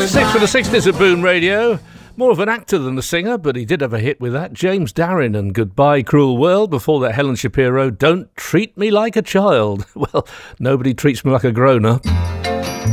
Six for the 60s at Boom Radio. More of an actor than a singer, but he did have a hit with that. James Darren and Goodbye Cruel World. Before that, Helen Shapiro, Don't Treat Me Like a Child. Well, nobody treats me like a grown-up.